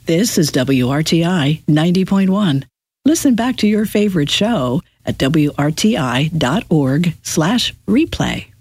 This is WRTI 90.1. Listen back to your favorite show at WRTI.org/replay.